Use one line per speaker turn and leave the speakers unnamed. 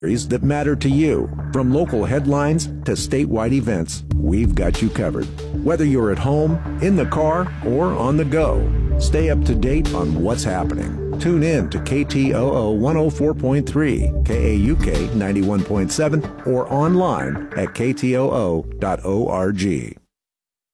that matter to you. From local headlines to statewide events, we've got you covered. Whether you're at home, in the car, or on the go, stay up to date on what's happening. Tune in to KTOO 104.3, KAUK 91.7, or online at ktoo.org.